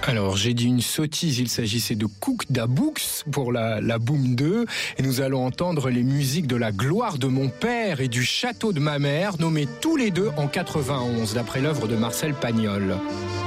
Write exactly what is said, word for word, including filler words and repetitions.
Alors, j'ai dit une sottise, il s'agissait de Cook da Books pour la, la Boom deux, et nous allons entendre les musiques de La gloire de mon père et du château de ma mère, nommés tous les deux en quatre-vingt-onze, d'après l'œuvre de Marcel Pagnol.